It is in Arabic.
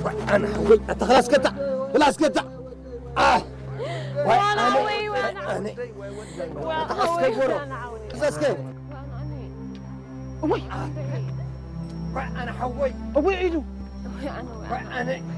انا حوي انت خلاص كده خلاص كده وانا حوي وانا حوي خلاص كده وي انا حوي وي عيدو انا